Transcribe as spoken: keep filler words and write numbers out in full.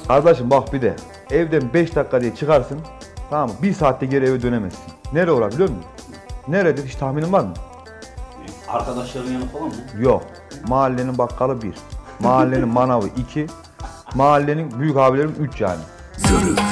Kardeşim bak bir de evden beş dakika diye çıkarsın. Tamam mı? Bir saatte geri eve dönemezsin. Nere orası biliyor musun? Neredir? Hiç tahminin var mı? Arkadaşların yanı falan mı? Yok. Mahallenin bakkalı bir. Mahallenin manavı iki. Mahallenin büyük abilerim üç yani. Zırh.